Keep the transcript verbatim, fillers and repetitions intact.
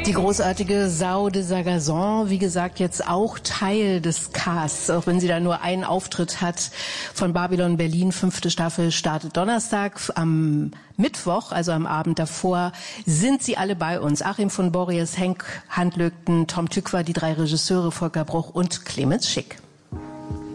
Die großartige Sau de Sagazon, wie gesagt, jetzt auch Teil des Casts, auch wenn sie da nur einen Auftritt hat, von Babylon Berlin. Fünfte Staffel startet Donnerstag. Am Mittwoch, also am Abend davor, sind sie alle bei uns. Achim von Borries, Henk Handlögten, Tom Tykwer, die drei Regisseure, Volker Bruch und Clemens Schick.